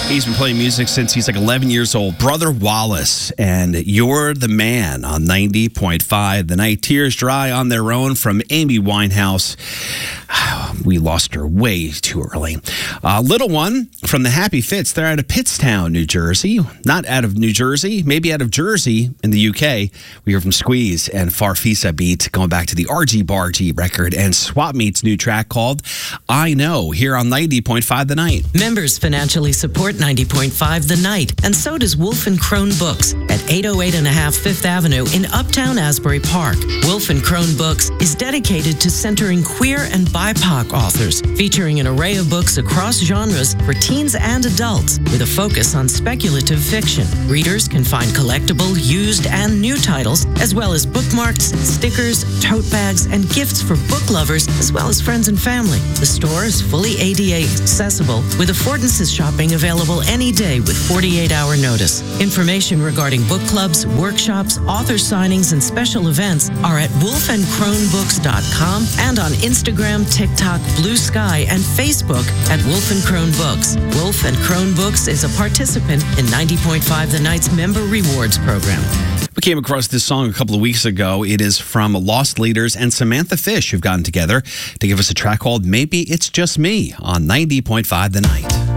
He's been playing music since he's like 11 years old. Brother Wallace, and You're the Man on 90.5 The Night. Tears Dry on Their Own from Amy Winehouse. We lost her way too early. Little One from the Happy Fits. They're out of Pittstown, New Jersey. Not out of New Jersey, maybe out of Jersey in the UK. We hear from Squeeze and Farfisa Beat, going back to the RG Bargy record, and Swap Meet's new track called I Know, here on 90.5 The Night. Members financially support 90.5 The Night, and so does Wolf & Crone Books at 808.5 Fifth Avenue in Uptown Asbury Park. Wolf & Crone Books is dedicated to centering queer and BIPOC authors, featuring an array of books across genres for teens and adults, with a focus on speculative fiction. Readers can find collectible, used, and new titles, as well as bookmarks, stickers, tote bags, and gifts for book lovers, as well as friends and family. The store is fully ADA accessible, with affordances shopping available any day with 48-hour notice. Information regarding book clubs, workshops, author signings, and special events are at wolfandcronebooks.com and on Instagram, TikTok, Blue Sky, and Facebook at Wolf & Crone Books. Wolf & Crone Books is a participant in 90.5 The Night's Member Rewards Program. We came across this song a couple of weeks ago. It is from Lost Leaders and Samantha Fish, who've gotten together to give us a track called Maybe It's Just Me on 90.5 The Night.